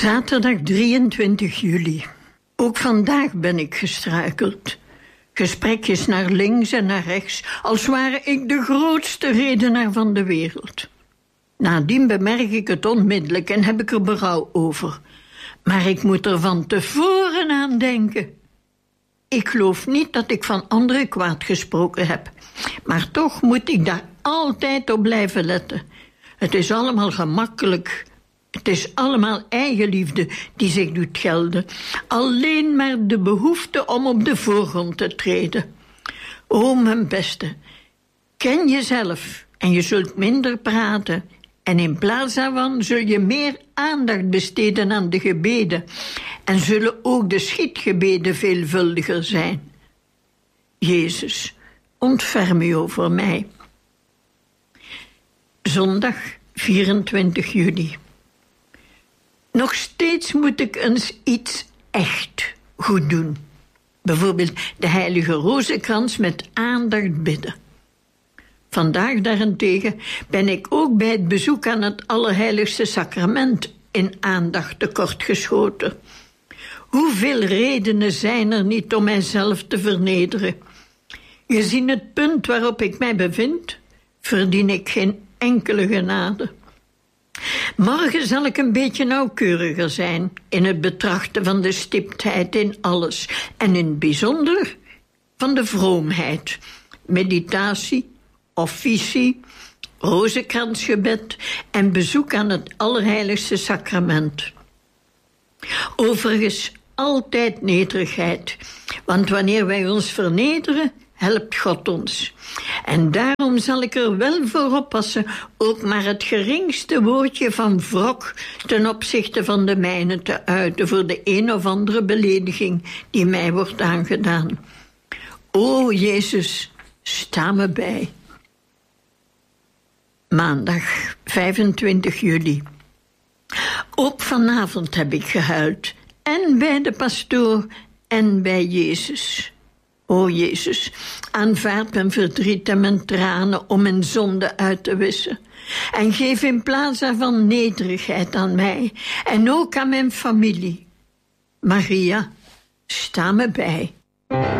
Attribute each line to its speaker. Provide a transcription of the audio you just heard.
Speaker 1: Zaterdag 23 juli. Ook vandaag ben ik gestruikeld. Gesprekjes naar links en naar rechts, als ware ik de grootste redenaar van de wereld. Nadien bemerk ik het onmiddellijk en heb ik er berouw over. Maar ik moet er van tevoren aan denken. Ik geloof niet dat ik van anderen kwaad gesproken heb. Maar toch moet ik daar altijd op blijven letten. Het is allemaal gemakkelijk. Het is allemaal eigenliefde die zich doet gelden. Alleen maar de behoefte om op de voorgrond te treden. O, mijn beste, ken jezelf en je zult minder praten. En in plaats daarvan zul je meer aandacht besteden aan de gebeden. En zullen ook de schietgebeden veelvuldiger zijn. Jezus, ontferm u over mij. Zondag 24 juli. Nog steeds moet ik eens iets echt goed doen. Bijvoorbeeld de heilige rozenkrans met aandacht bidden. Vandaag daarentegen ben ik ook bij het bezoek aan het Allerheiligste Sacrament in aandacht tekortgeschoten. Hoeveel redenen zijn er niet om mijzelf te vernederen? Gezien het punt waarop ik mij bevind, verdien ik geen enkele genade. Morgen zal ik een beetje nauwkeuriger zijn in het betrachten van de stiptheid in alles en in het bijzonder van de vroomheid, meditatie, officie, rozenkransgebed en bezoek aan het Allerheiligste Sacrament. Overigens altijd nederigheid, want wanneer wij ons vernederen, helpt God ons. En daarom zal ik er wel voor oppassen ook maar het geringste woordje van wrok ten opzichte van de mijne te uiten voor de een of andere belediging die mij wordt aangedaan. O Jezus, sta me bij. Maandag 25 juli. Ook vanavond heb ik gehuild. En bij de pastoor en bij Jezus. O Jezus, aanvaard mijn verdriet en mijn tranen om mijn zonde uit te wissen. En geef in plaats daarvan nederigheid aan mij en ook aan mijn familie. Maria, sta me bij.